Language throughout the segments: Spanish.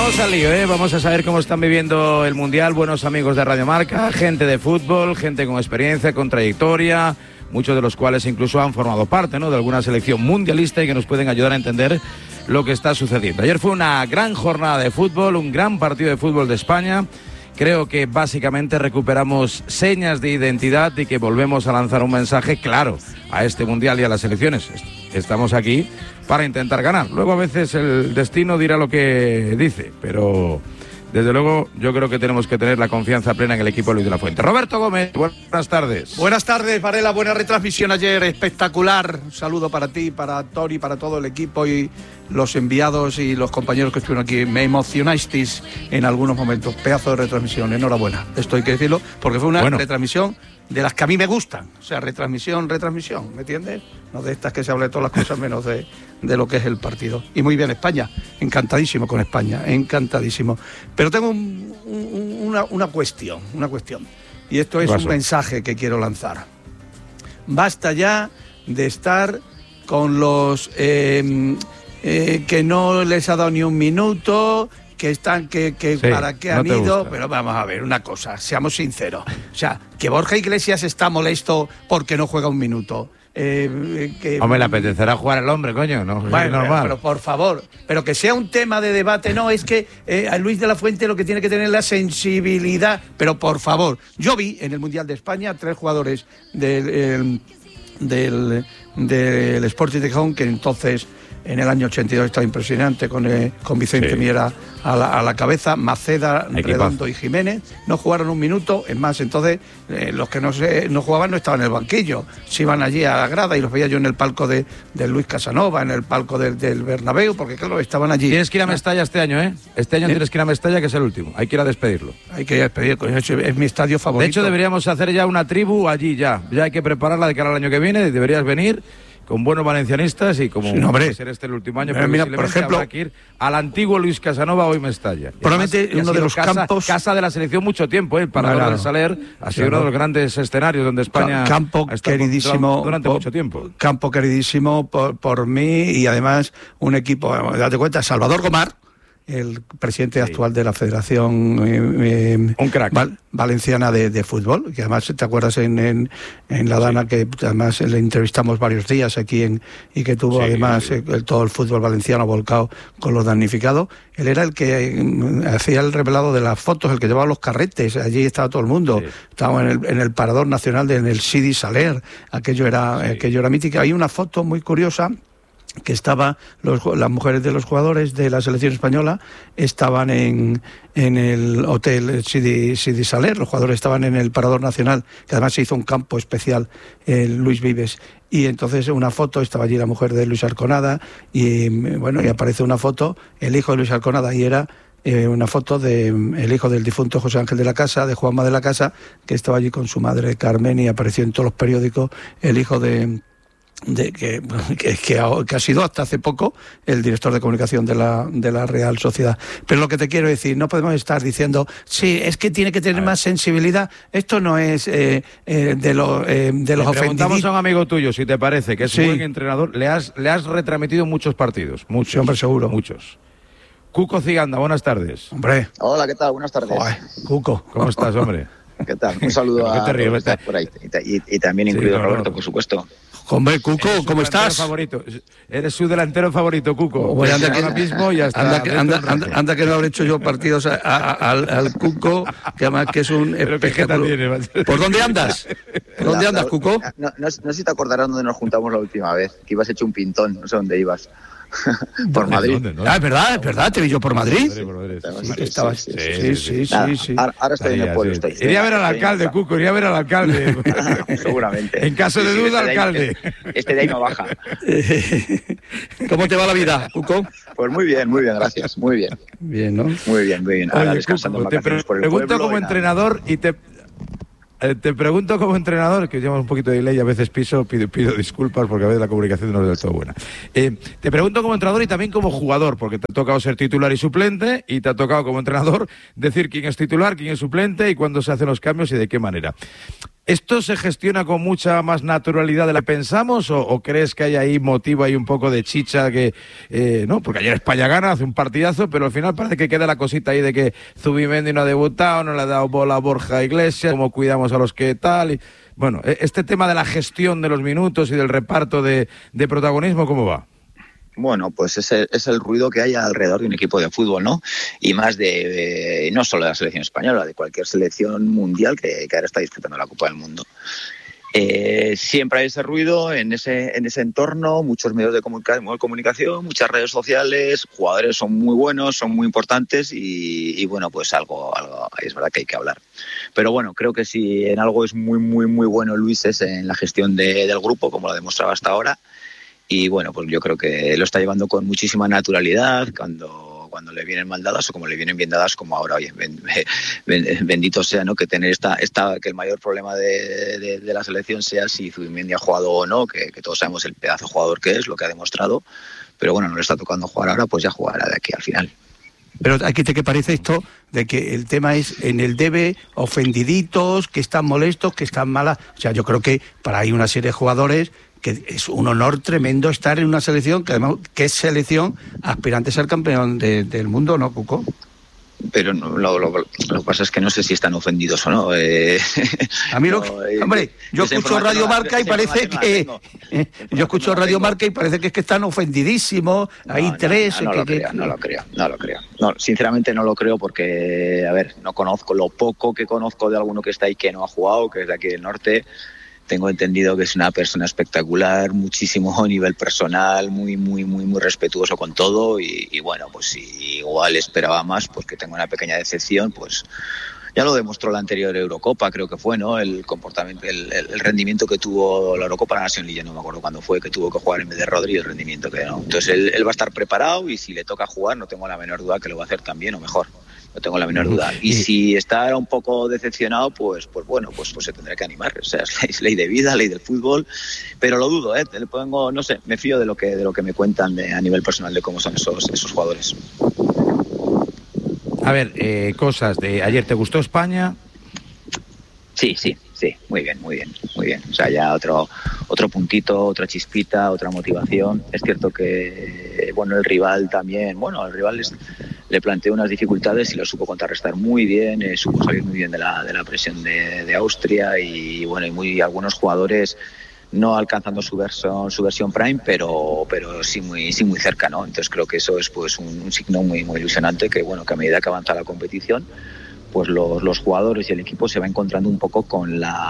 vamos al lío, ¿eh? Vamos a saber cómo están viviendo el Mundial buenos amigos de Radio Marca, gente de fútbol, gente con experiencia, con trayectoria, muchos de los cuales incluso han formado parte, ¿no?, de alguna selección mundialista y que nos pueden ayudar a entender lo que está sucediendo. Ayer fue una gran jornada de fútbol, un gran partido de fútbol de España. Creo que básicamente recuperamos señas de identidad y que volvemos a lanzar un mensaje claro a este Mundial y a las selecciones. Estamos aquí para intentar ganar. Luego a veces el destino dirá lo que dice, pero desde luego yo creo que tenemos que tener la confianza plena en el equipo de Luis de la Fuente. Roberto Gómez, buenas tardes. Buenas tardes, Varela, buena retransmisión ayer, espectacular. Un saludo para ti, para Tori, para todo el equipo y los enviados y los compañeros que estuvieron aquí. Me emocionasteis en algunos momentos, pedazo de retransmisión, enhorabuena. Esto hay que decirlo, porque fue una retransmisión de las que a mí me gustan. O sea, retransmisión, ¿me entiendes? No de estas que se habla de todas las cosas menos de lo que es el partido. Y muy bien España, encantadísimo con España, encantadísimo. Pero tengo una cuestión. Y esto es un mensaje que quiero lanzar. Basta ya de estar con los que no les ha dado ni un minuto, que están, que sí, para qué han ido, gusta. Pero vamos a ver, una cosa, seamos sinceros. O sea, que Borja Iglesias está molesto porque no juega un minuto. Hombre, le apetecerá jugar al hombre, coño, no, bueno, es normal. Pero por favor, pero que sea un tema de debate, no, es que a Luis de la Fuente lo que tiene que tener es la sensibilidad, pero por favor, yo vi en el Mundial de España 3 jugadores del Sporting de Gijón, que entonces en el año 82 estaba impresionante con Vicente Miera a la cabeza, Maceda, Redondo y Jiménez, no jugaron un minuto, es más, entonces los que no jugaban no estaban en el banquillo, se iban allí a la grada y los veía yo en el palco de Luis Casanova, en el palco del Bernabéu, porque claro, estaban allí. Tienes que ir a Mestalla este año, ¿eh? Este año tienes que ir a Mestalla, que es el último, hay que ir a despedirlo. Hay que ir a despedirlo, es mi estadio favorito. De hecho, deberíamos hacer ya una tribu allí, ya hay que prepararla de cara al año que viene, deberías venir con buenos valencianistas y como puede ser este el último año, mira, por ejemplo, habrá que ir al antiguo Luis Casanova, hoy Mestalla. Probablemente uno de los campos... Casa de la selección mucho tiempo, el Parador del Saler ha sido uno de los grandes escenarios donde España campo ha estado queridísimo durante mucho tiempo. Campo queridísimo por mí y además un equipo, date cuenta, Salvador Gomar, el presidente actual de la Federación un crack. Valenciana de fútbol, que además te acuerdas en La Dana, que además le entrevistamos varios días aquí y que tuvo además todo el fútbol valenciano volcado con los damnificados. Él era el que hacía el revelado de las fotos, el que llevaba los carretes, allí estaba todo el mundo, estábamos en el Parador Nacional en el Sidi Saler, aquello era mítico. Hay una foto muy curiosa que estaban las mujeres de los jugadores de la selección española estaban en el hotel Sidi Saler, los jugadores estaban en el Parador Nacional, que además se hizo un campo especial Luis Vives, y entonces una foto, estaba allí la mujer de Luis Arconada y aparece una foto, el hijo de Luis Arconada, y era una foto de el hijo del difunto José Ángel de la Casa, de Juanma de la Casa, que estaba allí con su madre Carmen, y apareció en todos los periódicos el hijo que ha sido hasta hace poco el director de comunicación de la Real Sociedad. Pero lo que te quiero decir, no podemos estar diciendo sí, es que tiene que tener más sensibilidad. Esto no es de los ofendidos. Preguntamos a un amigo tuyo, si te parece, que es un buen entrenador. Le has retransmitido muchos partidos, muchos. Sí, hombre, seguro. Muchos. Cuco Ciganda, buenas tardes. Hombre. Hola, ¿qué tal? Buenas tardes. Joder, Cuco. ¿Cómo estás, hombre? ¿Qué tal? Un saludo a todos los que están por ahí. Y también incluido Roberto, por supuesto. Hombre, Cuco, ¿cómo estás? Eres su delantero favorito, Cuco. Bueno, ahora mismo ya está. Anda que no habré hecho yo partidos al Cuco, que además que es un espectáculo. ¿Por dónde andas? ¿Por dónde andas, Cuco? No sé si te acordarás dónde nos juntamos la última vez, que ibas hecho un pintón, no sé dónde ibas. Por Madrid. ¿Dónde? Es verdad, te vi yo por Madrid. Sí. Ahora estoy en el pueblo. Iría a ver al alcalde, Cuco, iría a ver al alcalde. Seguramente. En caso de duda, alcalde. Este de ahí no baja. ¿Cómo te va la vida, Cuco? Pues muy bien, gracias. Muy bien. Bien, ¿no? Muy bien. Ahora Oye, descansando Cuco, en vacaciones por el pueblo. Pregunto como entrenador y te pregunto como entrenador, que llevamos un poquito de delay, a veces pido disculpas porque a veces la comunicación no es del todo buena. Te pregunto como entrenador y también como jugador, porque te ha tocado ser titular y suplente, y te ha tocado como entrenador decir quién es titular, quién es suplente y cuándo se hacen los cambios y de qué manera. ¿Esto se gestiona con mucha más naturalidad de la que pensamos o crees que hay ahí motivo, hay un poco de chicha que no? Porque ayer España gana, hace un partidazo, pero al final parece que queda la cosita ahí de que Zubimendi no ha debutado, no le ha dado bola a Borja Iglesias, cómo cuidamos a los que tal. Bueno, este tema de la gestión de los minutos y del reparto de protagonismo, ¿cómo va? Bueno, pues es el ruido que hay alrededor de un equipo de fútbol, ¿no? Y más no solo de la selección española, de cualquier selección mundial que ahora está disputando la Copa del Mundo. Siempre hay ese ruido en ese entorno, muchos medios de comunicación, muchas redes sociales, jugadores son muy buenos, son muy importantes y bueno, pues algo es verdad que hay que hablar. Pero bueno, creo que si en algo es muy, muy, muy bueno Luis es en la gestión del grupo, como lo ha demostrado hasta ahora. Y bueno, pues yo creo que lo está llevando con muchísima naturalidad cuando le vienen mal dadas o como le vienen bien dadas como ahora. Oye, bendito sea, ¿no? Que tener que el mayor problema de la selección sea si Zubimendi ha jugado o no, que todos sabemos el pedazo de jugador que es, lo que ha demostrado, pero bueno, no le está tocando jugar ahora, pues ya jugará de aquí al final. Pero aquí te que parece esto de que el tema es en el debe, ofendiditos, que están molestos, que están malas. O sea, yo creo que para ahí una serie de jugadores que es un honor tremendo estar en una selección que además que es selección aspirante a ser campeón del mundo, ¿no, Cuco? Pero no, lo que pasa es que no sé si están ofendidos o no. A mí hombre, yo escucho Radio Marca y parece que yo escucho Radio Marca y parece que es que están ofendidísimos. Hay tres. No lo creo. No, sinceramente no lo creo porque, a ver, no conozco lo poco que conozco de alguno que está ahí que no ha jugado, que es de aquí del norte. Tengo entendido que es una persona espectacular, muchísimo a nivel personal, muy, muy, muy, muy respetuoso con todo y bueno, pues si igual esperaba más, pues que tengo una pequeña decepción, pues ya lo demostró la anterior Eurocopa, creo que fue, ¿no? El comportamiento, el rendimiento que tuvo la Eurocopa, la Nación League, no me acuerdo cuándo fue, que tuvo que jugar en vez de Rodri, el rendimiento que no. Entonces él va a estar preparado y si le toca jugar, no tengo la menor duda que lo va a hacer también o mejor. No tengo la menor duda. Y si está un poco decepcionado, pues bueno, pues se tendrá que animar. O sea, es ley de vida, ley del fútbol. Pero lo dudo, ¿eh? Le pongo, no sé, me fío de lo que me cuentan a nivel personal de cómo son esos jugadores. A ver, cosas de ayer. ¿Te gustó España? Sí, muy bien. O sea, ya otro puntito, otra chispita, otra motivación. Es cierto que, bueno, el rival también, le planteó unas dificultades y lo supo contrarrestar muy bien, supo salir muy bien de la presión de Austria y bueno, y algunos jugadores no alcanzando su versión prime, pero sí muy cerca, ¿no? Entonces creo que eso es pues un signo muy, muy ilusionante que bueno, que a medida que avanza la competición, pues los jugadores y el equipo se va encontrando un poco con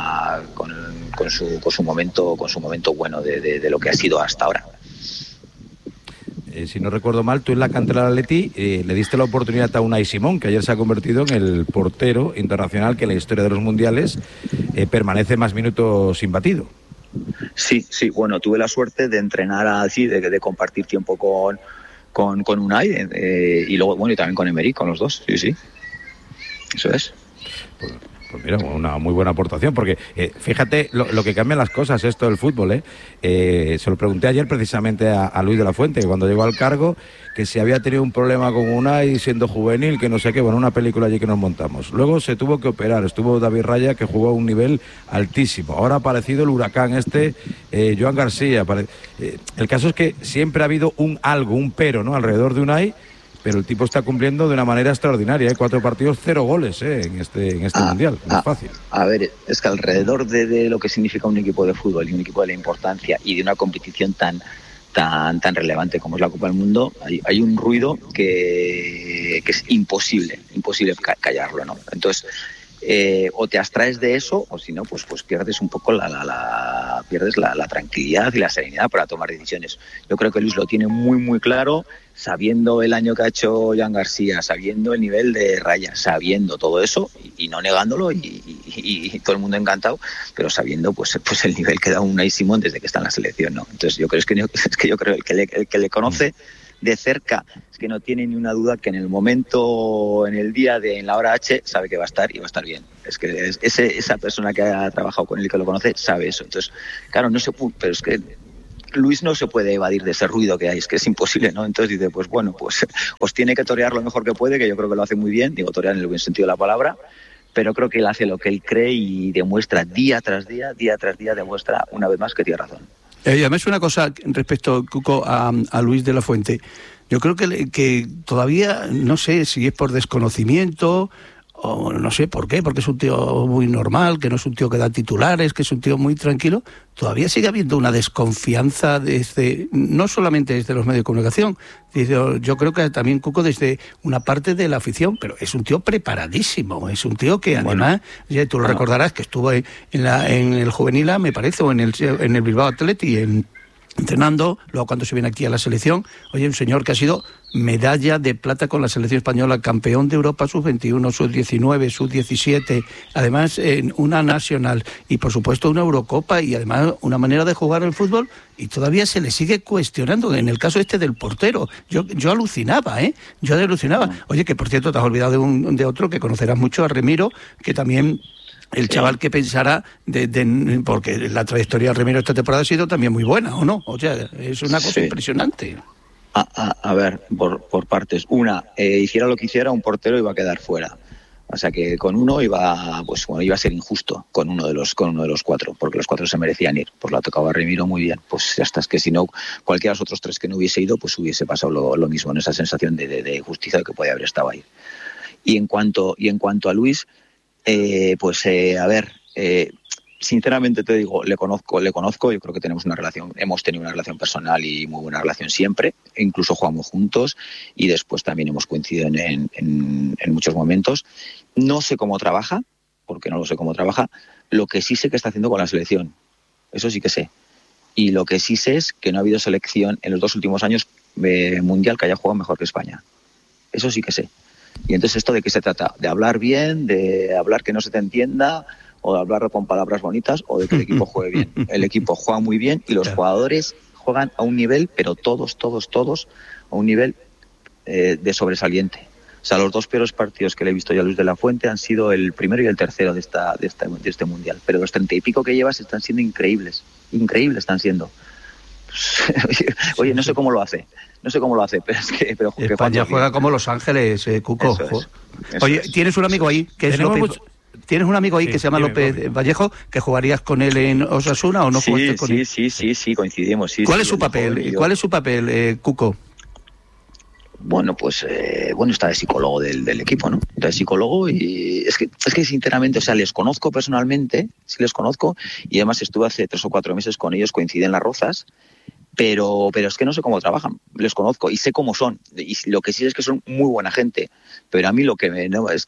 su momento bueno de lo que ha sido hasta ahora. Si no recuerdo mal, tú en la cantera del Atleti le diste la oportunidad a Unai Simón, que ayer se ha convertido en el portero internacional que en la historia de los mundiales permanece más minutos imbatido. Sí, bueno, tuve la suerte de entrenar así, de compartir tiempo con Unai y luego, bueno, y también con Emery, con los dos, sí. Eso es. Pues mira, una muy buena aportación, porque fíjate lo que cambian las cosas esto del fútbol, se lo pregunté ayer precisamente a Luis de la Fuente, que cuando llegó al cargo, que si había tenido un problema con Unai siendo juvenil, que no sé qué, bueno, una película allí que nos montamos. Luego se tuvo que operar, estuvo David Raya, que jugó a un nivel altísimo. Ahora ha aparecido el huracán Joan García. El caso es que siempre ha habido un pero, ¿no?, alrededor de Unai, pero el tipo está cumpliendo de una manera extraordinaria, 4 partidos, 0 goles en este Mundial, no es fácil. A ver, es que alrededor de lo que significa un equipo de fútbol y un equipo de la importancia y de una competición tan relevante como es la Copa del Mundo, hay un ruido que es imposible callarlo, ¿no? Entonces, o te abstraes de eso, o si no, pues pierdes un poco pierdes la tranquilidad y la serenidad para tomar decisiones. Yo creo que Luis lo tiene muy, muy claro, sabiendo el año que ha hecho Joan García, sabiendo el nivel de Raya, sabiendo todo eso y no negándolo y todo el mundo encantado, pero sabiendo pues el nivel que da Unai Simón desde que está en la selección, ¿no? Entonces yo creo el que le conoce de cerca es que no tiene ni una duda que en el momento, en el día en la hora H, sabe que va a estar y va a estar bien. Es que esa persona que ha trabajado con él y que lo conoce sabe eso. Entonces, claro, no se puede, pero es que Luis no se puede evadir de ese ruido que hay, es que es imposible, ¿no? Entonces dice, pues os tiene que torear lo mejor que puede, que yo creo que lo hace muy bien, digo torear en el buen sentido de la palabra, pero creo que él hace lo que él cree y demuestra día tras día, demuestra una vez más que tiene razón. Además, una cosa respecto, Cuco, a Luis de la Fuente. Yo creo que todavía, no sé si es por desconocimiento o no sé por qué, porque es un tío muy normal, que no es un tío que da titulares, que es un tío muy tranquilo. Todavía sigue habiendo una desconfianza no solamente desde los medios de comunicación, yo creo que también, Cuco, desde una parte de la afición, pero es un tío preparadísimo, es un tío que además, tú lo recordarás, que estuvo en el Juvenil A, me parece, o en el Bilbao Athletic, entrenando, luego cuando se viene aquí a la selección, un señor que ha sido medalla de plata con la selección española, campeón de Europa sub-21, sub-19, sub-17, además en una nacional y por supuesto una Eurocopa y además una manera de jugar al fútbol, y todavía se le sigue cuestionando. En el caso del portero, yo alucinaba, yo alucinaba. Oye, que por cierto te has olvidado de otro que conocerás mucho, a Remiro, que también... El chaval que pensara, porque la trayectoria de Remiro esta temporada ha sido también muy buena, ¿o no? O sea, es una cosa impresionante. A ver, por partes. Una, hiciera lo que hiciera, un portero iba a quedar fuera. O sea que con uno iba a ser injusto con uno de los cuatro, porque los cuatro se merecían ir. Pues la tocaba a Remiro muy bien. Pues hasta es que si no, cualquiera de los otros tres que no hubiese ido, pues hubiese pasado lo mismo, en esa sensación de justicia de que podía haber estado ahí. Y en cuanto a Luis... sinceramente te digo, le conozco, yo creo que hemos tenido una relación personal y muy buena relación siempre, incluso jugamos juntos y después también hemos coincidido en muchos momentos. No sé cómo trabaja, porque no lo sé cómo trabaja, lo que sí sé que está haciendo con la selección, eso sí que sé. Y lo que sí sé es que no ha habido selección en los 2 últimos años mundial que haya jugado mejor que España. Eso sí que sé. Y entonces, ¿esto de qué se trata? ¿De hablar bien? ¿De hablar que no se te entienda? ¿O de hablar con palabras bonitas? ¿O de que el equipo juegue bien? El equipo juega muy bien y los jugadores juegan a un nivel, pero todos, a un nivel de sobresaliente. O sea, los 2 peores partidos que le he visto yo a Luis de la Fuente han sido el primero y el tercero de este Mundial. Pero los 30 y pico que llevas están siendo increíbles. Increíbles están siendo. Oye, no sé cómo lo hace, pero es que... España juega como Los Ángeles, Cuco. Oye, tienes un amigo ahí que es López... ¿Tienes un amigo ahí que se llama López Vallejo, que jugarías con él en Osasuna o no jugaste con él? Sí, coincidimos. ¿Cuál es su papel, Cuco? Bueno, pues está de psicólogo del equipo, ¿no? Está de psicólogo y es que sinceramente, o sea, les conozco personalmente, sí les conozco, y además estuve hace 3 o 4 meses con ellos, coincidí en Las Rozas, pero es que no sé cómo trabajan, les conozco y sé cómo son, y lo que sí es que son muy buena gente, pero a mí lo que no sé,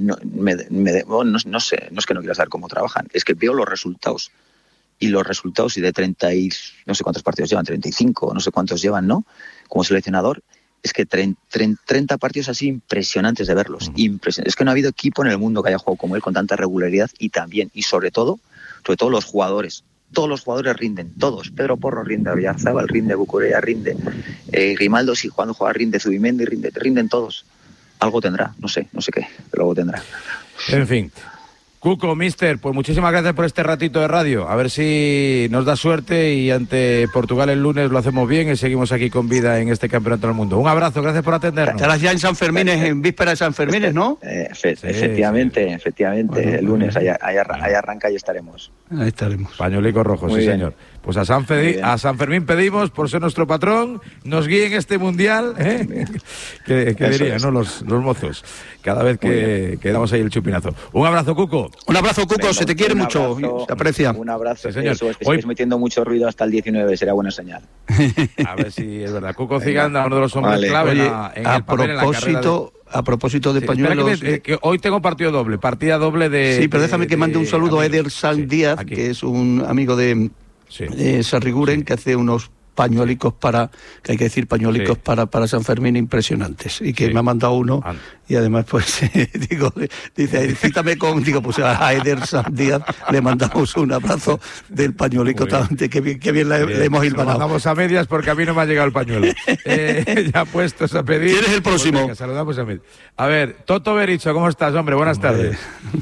no es que no quiera saber cómo trabajan, es que veo los resultados y de 30 y no sé cuántos partidos llevan, 35, no sé cuántos llevan, ¿no? Como seleccionador, es que 30 partidos así impresionantes de verlos, es que no ha habido equipo en el mundo que haya jugado como él con tanta regularidad y también, y sobre todo los jugadores. Todos los jugadores rinden, todos. Pedro Porro rinde, Villarzábal rinde, Bucurea rinde, Grimaldo si cuando juega rinde, Zubimendi rinden todos. Algo tendrá, no sé qué, pero algo tendrá. En fin. Cuco, mister, pues muchísimas gracias por este ratito de radio. A ver si nos da suerte y ante Portugal el lunes lo hacemos bien y seguimos aquí con vida en este campeonato del mundo. Un abrazo, gracias por atendernos. Estarás ya en San Fermín, en víspera de San Fermín, ¿no? Efectivamente. Bueno, el lunes, ahí arranca y estaremos. Ahí estaremos. Pañuelico rojo, sí, señor. Pues a San Fermín pedimos, por ser nuestro patrón, nos guíe en este mundial, que dirían, ¿no? Los mozos, cada vez que damos ahí el chupinazo. Un abrazo, Cuco. Un abrazo, Cuco, venga, se te quiere mucho, se aprecia. Un abrazo, sí, señor. Estáis metiendo mucho ruido hasta el 19, será buena señal. A ver si es verdad. Cuco Ciganda, uno de los hombres clave en el papel, en la carrera a propósito de pañuelos... Que hoy tengo partida doble de... Sí, pero déjame que mande un saludo a Eder Sanz Díaz, aquí, que es un amigo de Sarriguren, que hace unos pañuelicos para San Fermín impresionantes, y que me ha mandado uno, y además pues dice, cítame pues a Eder Sanz Díaz le mandamos un abrazo del pañuelico, que bien le hemos hilvanado. Lo mandamos a medias porque a mí no me ha llegado el pañuelo. Ya puestos a pedir. ¿Quién es el próximo? Pues venga, saludamos a medias. A ver, Toto Bericho, ¿cómo estás, hombre? Buenas tardes.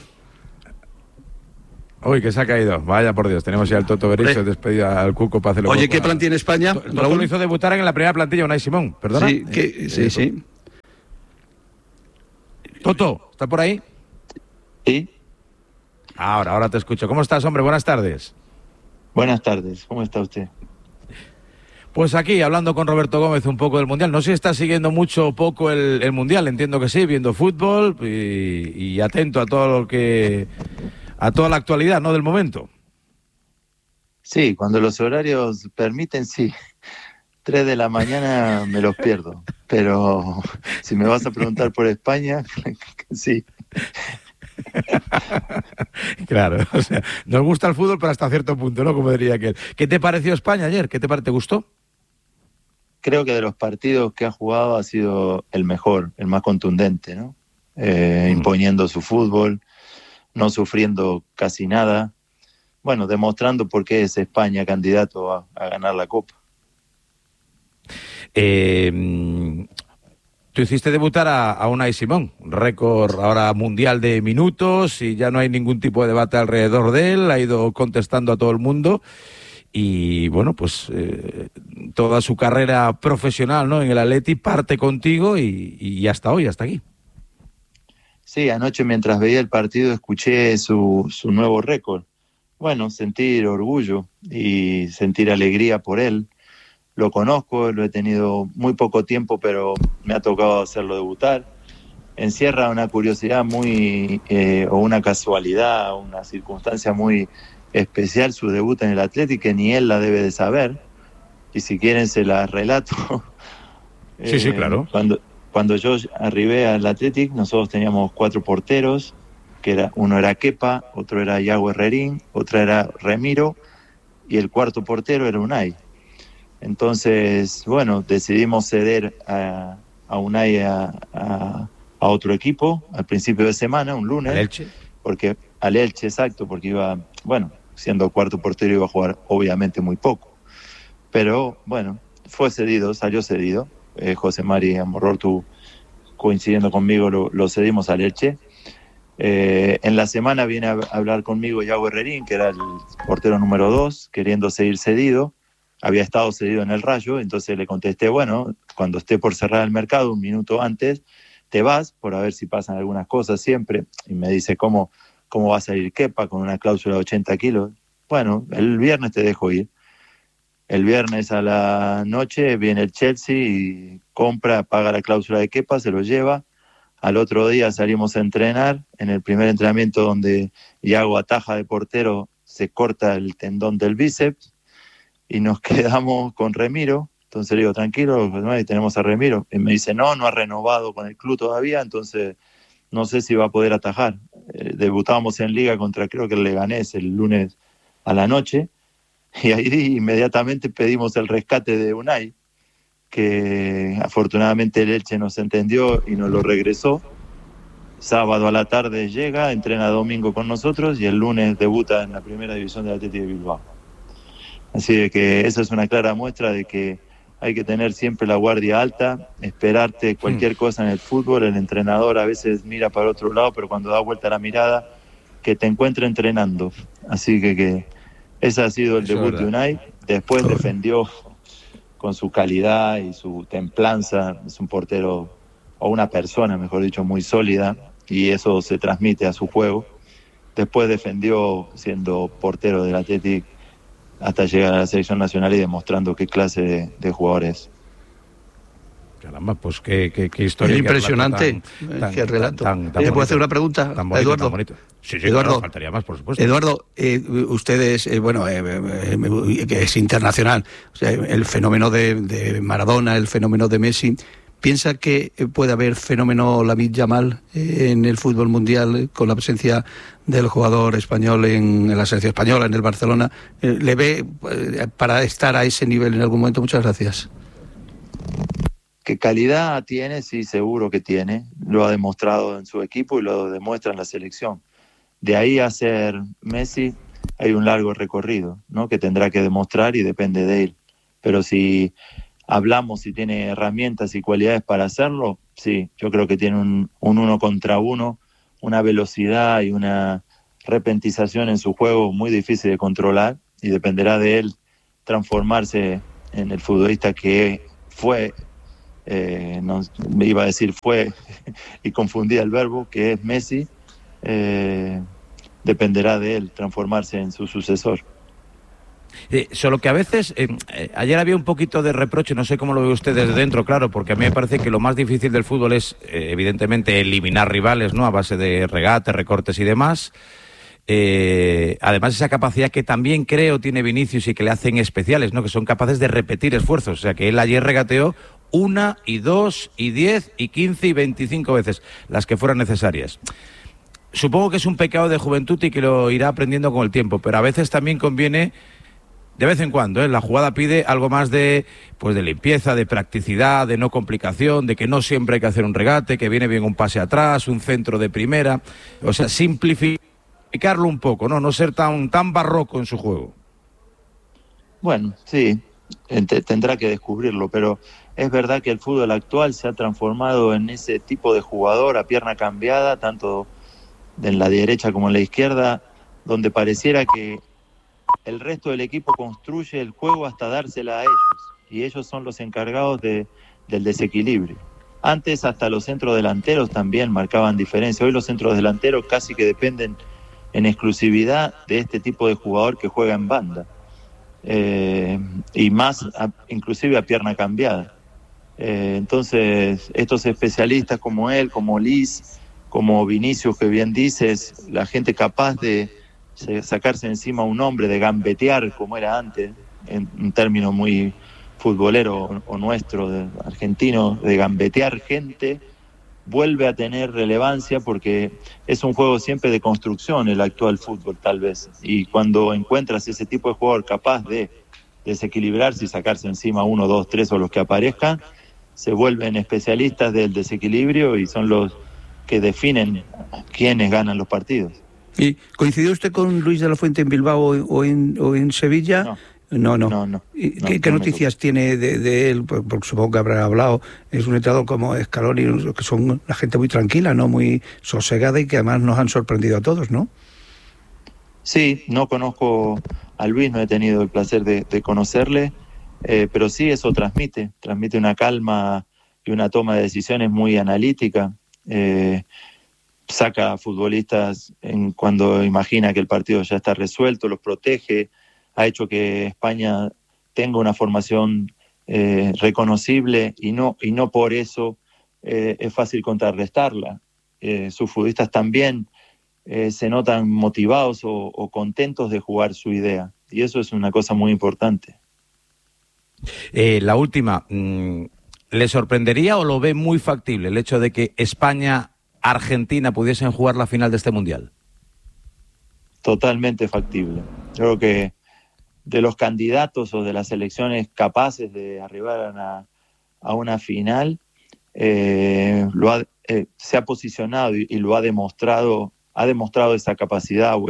Uy, que se ha caído. Vaya por Dios, tenemos ya el Toto Bericho despedido al Cuco para hacerlo. Oye, ¿qué plan tiene España? Toto lo hizo debutar en la primera plantilla Unai Simón, ¿perdona? Sí. Toto, ¿está por ahí? Sí. Ahora te escucho. ¿Cómo estás, hombre? Buenas tardes. Buenas tardes. ¿Cómo está usted? Pues aquí, hablando con Roberto Gómez un poco del Mundial. No sé si está siguiendo mucho o poco el Mundial, entiendo que sí, viendo fútbol y atento a todo lo que... a toda la actualidad, ¿no?, del momento. Sí, cuando los horarios permiten, sí. 3 de la mañana me los pierdo. Pero si me vas a preguntar por España, sí. Claro, o sea, nos gusta el fútbol, pero hasta cierto punto, ¿no? Como diría aquel. ¿Qué te pareció España ayer? ¿Te gustó? Creo que de los partidos que ha jugado ha sido el mejor, el más contundente, ¿no? Imponiendo su fútbol, no sufriendo casi nada. Bueno, demostrando por qué es España candidato a ganar la Copa. Tú hiciste debutar a Unai Simón, récord ahora mundial de minutos, y ya no hay ningún tipo de debate alrededor de él, ha ido contestando a todo el mundo y bueno, pues toda su carrera profesional, ¿no?, en el Atleti parte contigo y hasta hoy, hasta aquí. Sí, anoche mientras veía el partido escuché su nuevo récord. Bueno, sentir orgullo y sentir alegría por él. Lo conozco, lo he tenido muy poco tiempo, pero me ha tocado hacerlo debutar. Encierra una curiosidad o una casualidad, una circunstancia muy especial su debut en el Athletic, que ni él la debe de saber. Y si quieren se la relato. Sí, claro. Cuando yo arribé al Athletic, nosotros teníamos 4 porteros, uno era Kepa, otro era Yago Herrerín, otro era Remiro, y el cuarto portero era Unai. Entonces, bueno, decidimos ceder a Unai a otro equipo al principio de semana, un lunes. ¿Al Elche? Al Elche, exacto, porque iba, bueno, siendo cuarto portero iba a jugar obviamente muy poco. Pero, bueno, salió cedido. José Mari Amorortu, coincidiendo conmigo, lo cedimos al Elche. En la semana viene a hablar conmigo Yago Herrerín, que era el portero número 2, queriendo seguir cedido. Había estado cedido en el Rayo, entonces le contesté, bueno, cuando esté por cerrar el mercado, un minuto antes, te vas, por a ver si pasan algunas cosas siempre. Y me dice, ¿cómo va a salir Kepa con una cláusula de 80 kilos? Bueno, el viernes te dejo ir. El viernes a la noche viene el Chelsea y paga la cláusula de Kepa, se lo lleva. Al otro día salimos a entrenar. En el primer entrenamiento donde Iago ataja de portero, se corta el tendón del bíceps y nos quedamos con Remiro. Entonces le digo, tranquilo, pues, tenemos a Remiro. Y me dice, no ha renovado con el club todavía, entonces no sé si va a poder atajar. Debutábamos en Liga contra, creo que el Leganés, el lunes a la noche. Y ahí inmediatamente pedimos el rescate de Unai, que afortunadamente el Elche nos entendió y nos lo regresó. Sábado a la tarde llega, entrena domingo con nosotros y el lunes debuta en la primera división del Athletic de Bilbao. Así de que esa es una clara muestra de que hay que tener siempre la guardia alta, esperarte cualquier cosa en el fútbol. El entrenador a veces mira para otro lado, pero cuando da vuelta la mirada, que te encuentre entrenando. Así que ese ha sido el debut de Unai. Después defendió con su calidad y su templanza. Es un portero, o una persona, mejor dicho, muy sólida, y eso se transmite a su juego. Después defendió siendo portero del Athletic hasta llegar a la selección nacional y demostrando qué clase de jugador es. Caramba, pues qué historia. Es impresionante. Qué relato. ¿Le puedo hacer una pregunta a Eduardo? Sí, Eduardo, claro, faltaría más, por supuesto. Eduardo, ustedes, que es internacional, o sea, el fenómeno de Maradona, el fenómeno de Messi, ¿piensa que puede haber fenómeno Lamine Yamal en el fútbol mundial con la presencia del jugador español en la selección española, en el Barcelona? ¿Le ve para estar a ese nivel en algún momento? Muchas gracias. ¿Qué calidad tiene? Sí, seguro que tiene. Lo ha demostrado en su equipo y lo demuestra en la selección. De ahí a ser Messi hay un largo recorrido, ¿no?, que tendrá que demostrar y depende de él. Pero si hablamos si tiene herramientas y cualidades para hacerlo, sí, yo creo que tiene un 1 contra 1, una velocidad y una repentización en su juego muy difícil de controlar, y dependerá de él transformarse en el futbolista que fue, no, me iba a decir fue y confundía el verbo, que es Messi, dependerá de él transformarse en su sucesor. Solo que a veces, ayer había un poquito de reproche, no sé cómo lo ve usted desde dentro, claro, porque a mí me parece que lo más difícil del fútbol es, evidentemente, eliminar rivales, ¿no? A base de regates, recortes y demás. Además, esa capacidad que también creo tiene Vinicius y que le hacen especiales, ¿no? Que son capaces de repetir esfuerzos. O sea, que él ayer regateó 1 y 2 y 10 y 15 y 25 veces, las que fueran necesarias. Supongo que es un pecado de juventud y que lo irá aprendiendo con el tiempo, pero a veces también conviene, de vez en cuando, la jugada pide algo más de limpieza, de practicidad, de no complicación, de que no siempre hay que hacer un regate, que viene bien un pase atrás, un centro de primera. O sea, simplificarlo un poco, no ser tan barroco en su juego. Bueno, sí, tendrá que descubrirlo, pero es verdad que el fútbol actual se ha transformado en ese tipo de jugador a pierna cambiada, tanto en la derecha como en la izquierda, donde pareciera que el resto del equipo construye el juego hasta dársela a ellos, y ellos son los encargados del desequilibrio. Antes hasta los centros delanteros también marcaban diferencia. Hoy los centros delanteros casi que dependen en exclusividad de este tipo de jugador que juega en banda, y más inclusive a pierna cambiada. Entonces estos especialistas como él, como Liz, como Vinicius, que bien dices, la gente capaz de sacarse encima a un hombre, de gambetear como era antes, en un término muy futbolero o nuestro, argentino, de gambetear gente, vuelve a tener relevancia porque es un juego siempre de construcción el actual fútbol, tal vez. Y cuando encuentras ese tipo de jugador capaz de desequilibrarse y sacarse encima 1, 2, 3 o los que aparezcan, se vuelven especialistas del desequilibrio y son los que definen quiénes ganan los partidos. ¿Y coincidió usted con Luis de la Fuente en Bilbao o en Sevilla? No. ¿Qué noticias tiene de él? Porque supongo que habrá hablado. Es un entrenador como Scaloni, que son la gente muy tranquila, no muy sosegada, y que además nos han sorprendido a todos, ¿no? Sí, no conozco a Luis, no he tenido el placer de conocerle, pero sí, eso transmite una calma y una toma de decisiones muy analítica. Saca a futbolistas cuando imagina que el partido ya está resuelto, los protege, ha hecho que España tenga una formación reconocible y no por eso es fácil contrarrestarla. Sus futbolistas también se notan motivados o contentos de jugar su idea, y eso es una cosa muy importante. La última, ¿le sorprendería o lo ve muy factible el hecho de que España-Argentina pudiesen jugar la final de este Mundial? Totalmente factible. Creo que de los candidatos o de las selecciones capaces de arribar a una final, se ha posicionado y lo ha demostrado esa capacidad o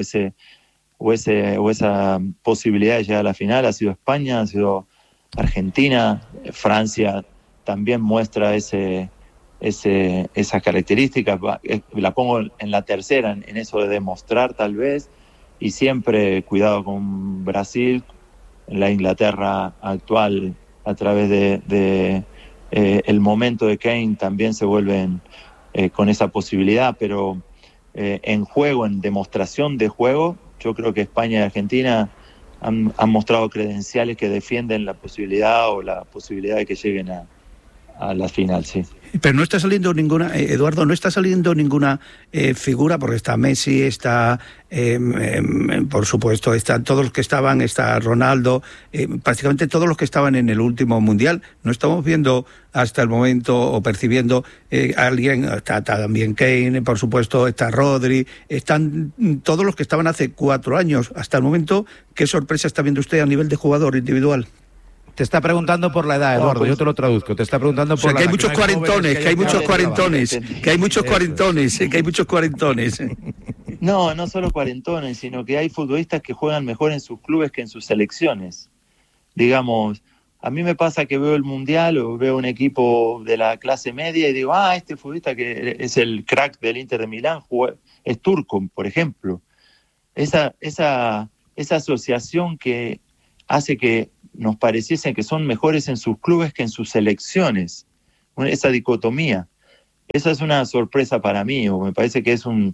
esa posibilidad de llegar a la final. Ha sido España, ha sido Argentina, Francia también muestra esas características. La pongo en la tercera, en eso de demostrar tal vez, y siempre cuidado con Brasil, la Inglaterra actual a través de el momento de Kane también se vuelven con esa posibilidad, pero en juego, en demostración de juego, yo creo que España y Argentina han mostrado credenciales que defienden la posibilidad de que lleguen a la final, sí. Pero no está saliendo ninguna, Eduardo, no está saliendo ninguna figura, porque está Messi, está, por supuesto, están todos los que estaban, está Ronaldo, prácticamente todos los que estaban en el último Mundial. No estamos viendo hasta el momento o percibiendo alguien, está también Kane, por supuesto, está Rodri, están todos los que estaban hace 4 años. Hasta el momento, ¿qué sorpresa está viendo usted a nivel de jugador individual? Te está preguando por la edad, Eduardo, yo te lo traduzco. Te está preguntando por la edad. Que hay muchos cuarentones, que hay muchos cuarentones. No solo cuarentones, sino que hay futbolistas que juegan mejor en sus clubes que en sus selecciones. Digamos, a mí me pasa que veo el Mundial o veo un equipo de la clase media y digo, este futbolista que es el crack del Inter de Milán es turco, por ejemplo. Esa asociación que hace que nos pareciese que son mejores en sus clubes que en sus selecciones, esa dicotomía. esa es una sorpresa para mí, o me parece que es un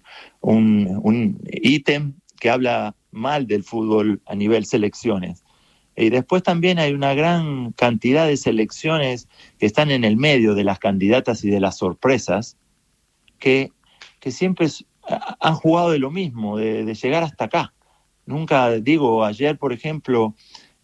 ítem que habla mal del fútbol a nivel selecciones. Y después también hay una gran cantidad de selecciones que están en el medio de las candidatas y de las sorpresas, que siempre han jugado de lo mismo, de llegar hasta acá. Nunca, digo, ayer, por ejemplo,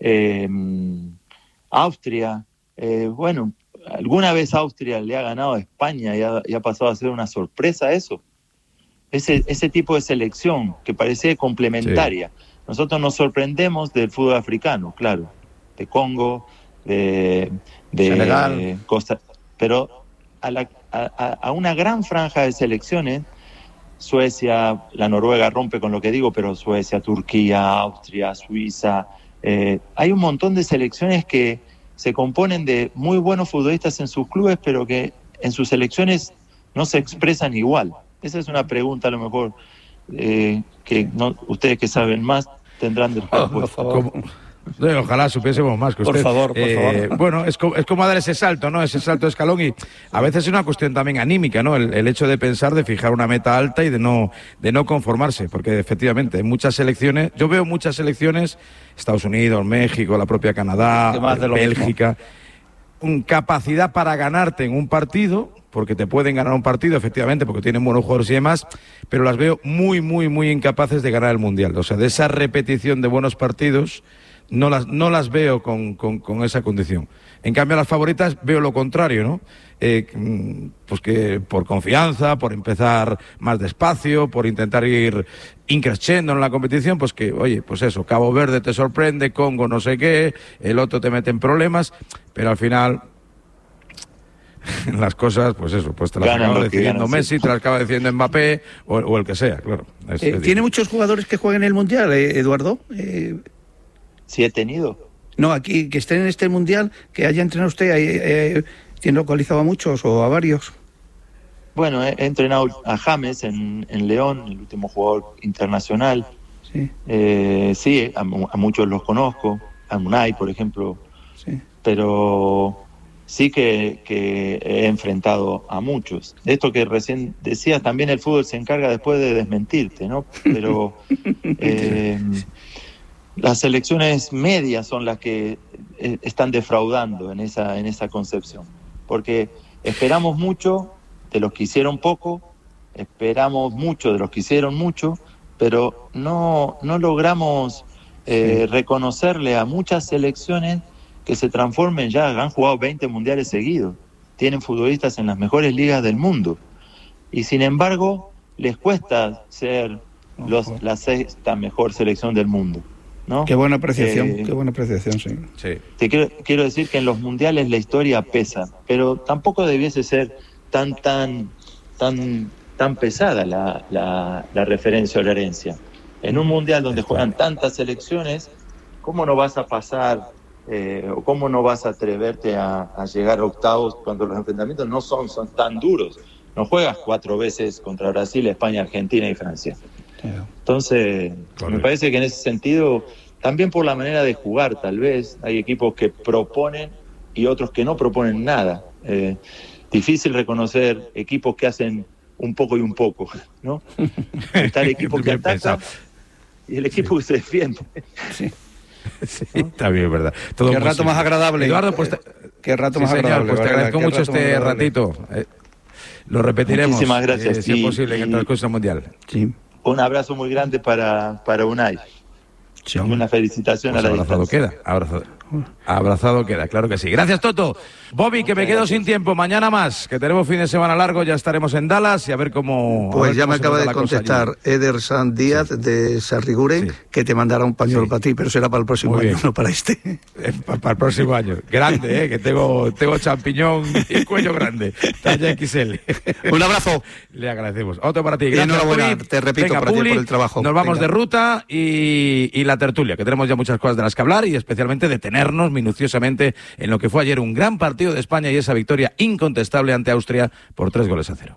Austria, bueno, alguna vez Austria le ha ganado a España y ha pasado a ser una sorpresa eso. Ese tipo de selección que parece complementaria. Sí. Nosotros nos sorprendemos del fútbol africano, claro, de Congo, de Senegal, Costa, pero a una gran franja de selecciones, Suecia, la Noruega rompe con lo que digo, pero Suecia, Turquía, Austria, Suiza, hay un montón de selecciones que se componen de muy buenos futbolistas en sus clubes, pero que en sus selecciones no se expresan igual. Esa es una pregunta a lo mejor que no, ustedes que saben más tendrán de respuesta. Ojalá supiésemos más que usted. Por favor. Bueno, es como dar ese salto, ¿no? Ese salto de escalón, y a veces es una cuestión también anímica, ¿no? El hecho de pensar, de fijar una meta alta y de no conformarse, porque efectivamente hay muchas selecciones, yo veo muchas selecciones, Estados Unidos, México, la propia Canadá, Bélgica, con capacidad para ganarte en un partido, porque te pueden ganar un partido, efectivamente, porque tienen buenos jugadores y demás, pero las veo muy, muy, muy incapaces de ganar el Mundial. O sea, de esa repetición de buenos partidos, no las veo con esa condición. En cambio, las favoritas veo lo contrario, ¿no? Pues que por confianza, por empezar más despacio, por intentar ir increciendo en la competición, pues que, oye, pues eso, Cabo Verde te sorprende, Congo no sé qué, el otro te mete en problemas, pero al final las cosas, pues eso, pues te las acaba decidiendo Messi, te las acaba decidiendo Mbappé o el que sea, claro. ¿Tiene muchos jugadores que jueguen el Mundial, Eduardo? Sí, he tenido. No, aquí, que estén en este Mundial, que haya entrenado usted, ¿tiene localizado a muchos o a varios? Bueno, he entrenado a James en León, el último jugador internacional. Sí. Sí, a muchos los conozco, a Unai, por ejemplo. Sí. Pero sí que he enfrentado a muchos. Esto que recién decías, también el fútbol se encarga después de desmentirte, ¿no? Pero las selecciones medias son las que están defraudando en esa concepción. Porque esperamos mucho de los que hicieron poco, esperamos mucho de los que hicieron mucho, pero no logramos reconocerle a muchas selecciones que se transformen ya, han jugado 20 mundiales seguidos, tienen futbolistas en las mejores ligas del mundo, y sin embargo les cuesta ser la sexta mejor selección del mundo, ¿no? Qué buena apreciación, sí. Te quiero decir que en los mundiales la historia pesa, pero tampoco debiese ser tan pesada la referencia o la herencia. En un mundial donde juegan tantas selecciones, ¿cómo no vas a pasar o cómo no vas a atreverte a llegar a octavos cuando los enfrentamientos no son tan duros? No juegas 4 veces contra Brasil, España, Argentina y Francia. Entonces, me parece que en ese sentido, también por la manera de jugar, tal vez, hay equipos que proponen y otros que no proponen nada. Difícil reconocer equipos que hacen un poco y un poco, ¿no? Está el equipo que ataca y el equipo que se defiende. Sí. Sí, está bien, verdad. Todo qué rato simple. Más agradable. Eduardo, pues qué rato más agradable. Pues te agradezco mucho este ratito. Lo repetiremos. Muchísimas gracias. Si es posible en el transcurso mundial. Sí. Un abrazo muy grande para Unai. Sí, una felicitación pues a la abrazado distancia. Queda, abrazado queda, claro que sí. Gracias, Toto. Bobby, que me quedo sin tiempo. Mañana más, que tenemos fin de semana largo, ya estaremos en Dallas y a ver cómo... Pues ya me acaba de contestar Eder San Díaz de Sarriguren, que te mandará un pañuelo para ti, pero será para el próximo año, no para este. Para el próximo año. Grande, que tengo champiñón y cuello grande. Talla XL. Un abrazo. Le agradecemos. Otro para ti. Gracias, enhorabuena, te repito, venga, por el trabajo. Nos vamos de ruta y la tertulia, que tenemos ya muchas cosas de las que hablar y especialmente detenernos minuciosamente en lo que fue ayer un gran partido de España y esa victoria incontestable ante Austria por 3-0.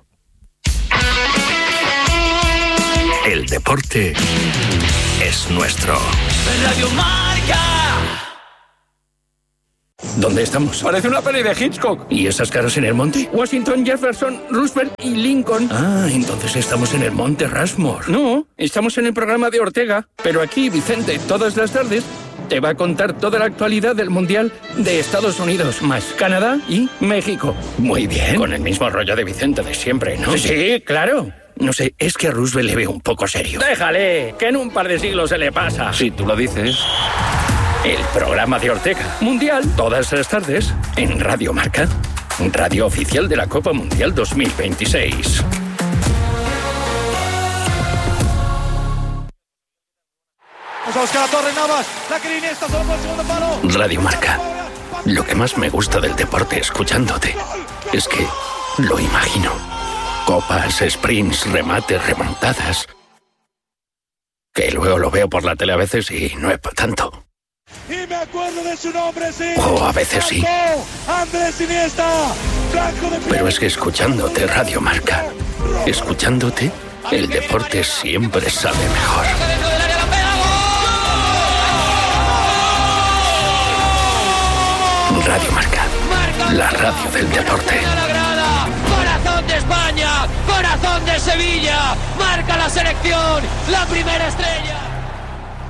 El deporte es nuestro. Radio Marca. ¿Dónde estamos? Parece una peli de Hitchcock. ¿Y esas caras en el monte? Washington, Jefferson, Roosevelt y Lincoln. Ah, entonces estamos en el monte Rushmore. No, estamos en el programa de Ortega. Pero aquí, Vicente, todas las tardes, te va a contar toda la actualidad del Mundial de Estados Unidos, más Canadá y México. Muy bien. Con el mismo rollo de Vicente de siempre, ¿no? Sí, claro. No sé, es que a Roosevelt le veo un poco serio. Déjale, que en un par de siglos se le pasa. Si tú lo dices. El programa de Ortega. Mundial, todas las tardes, en Radio Marca. Radio oficial de la Copa Mundial 2026. Radio Marca. Lo que más me gusta del deporte escuchándote es que lo imagino. Copas, sprints, remates, remontadas. Que luego lo veo por la tele a veces y no es para tanto. Y me acuerdo de su nombre, sí. O a veces sí. Andrés Iniesta, blanco de piel. Pero es que escuchándote Radio Marca, escuchándote, el deporte siempre sabe mejor. Radio Marca, la radio del deporte. Corazón de España, corazón de Sevilla, marca la selección, la primera estrella.